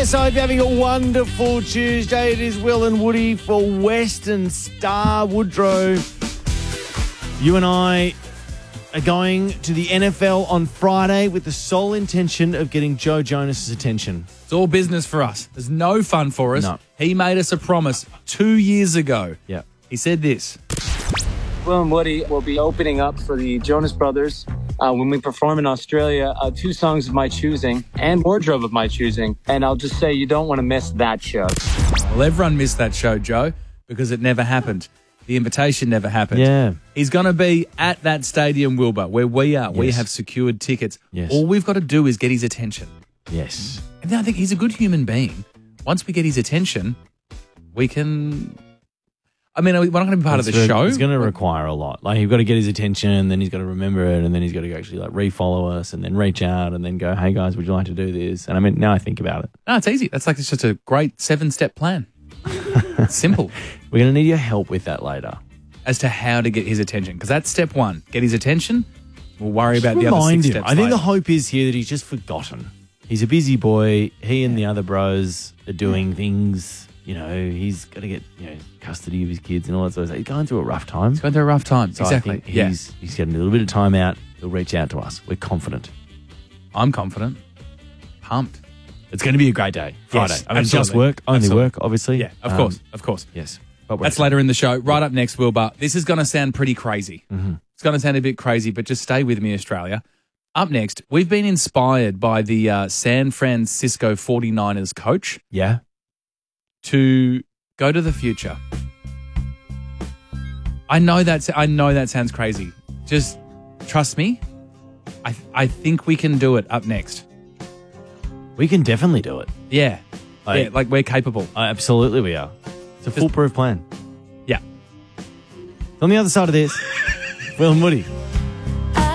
Yes, I hope you're having a wonderful Tuesday. It is Will and Woody for Western Star Woodrow. You and I are going to the NFL on Friday with the sole intention of getting Joe Jonas's attention. It's all business for us. There's no fun for us. No. He made us a promise 2 years ago. Yeah. He said this. Will and Woody will be opening up for the Jonas Brothers when we perform in Australia, 2 songs of my choosing and wardrobe of my choosing. And I'll just say you don't want to miss that show. Well, everyone missed that show, Joe, because it never happened. The invitation never happened. Yeah. He's going to be at that stadium, Wilbur, where we are. Yes. We have secured tickets. Yes. All we've got to do is get his attention. Yes. And I think he's a good human being. Once we get his attention, we can... I mean, we're not going to be part of the show. It's going to require a lot. Like, you've got to get his attention, then he's got to remember it, and then he's got to actually like refollow us, and then reach out, and then go, "Hey guys, would you like to do this?" And I mean, now I think about it. No, it's easy. It's just a great 7-step plan. It's simple. We're going to need your help with that later. As to how to get his attention, because that's step 1. Get his attention. We'll worry about the other 6 steps. I think later. the hope is here that he's just forgotten. He's a busy boy. He and the other bros are doing things. You know, he's got to get custody of his kids and all that sort of stuff. He's going through a rough time. He's going through a rough time. So exactly. I think he's getting a little bit of time out. He'll reach out to us. We're confident. I'm confident. Pumped. It's going to be a great day. Friday. Yes, I mean, absolutely. just work, only Absolutely. work, obviously. Yeah, of course. Of course. Yes. That's later in the show. Right up next, Wilbur. This is going to sound pretty crazy. Mm-hmm. It's going to sound a bit crazy, but just stay with me, Australia. Up next, we've been inspired by the San Francisco 49ers coach. Yeah. To go to the future. I know that sounds crazy. Just trust me. I think we can do it up next. We can definitely do it. Yeah. Like we're capable. Absolutely we are. It's a foolproof plan. Yeah. On the other side of this, Will and Woody.